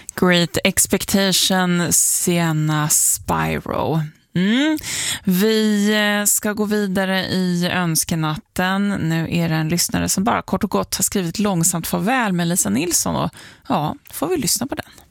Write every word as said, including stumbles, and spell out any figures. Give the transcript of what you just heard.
Great Expectation, Sienna Spyro. Mm. Vi ska gå vidare i önskenatten. Nu är det en lyssnare som bara kort och gott har skrivit långsamt farväl med Lisa Nilsson och ja, får vi lyssna på den.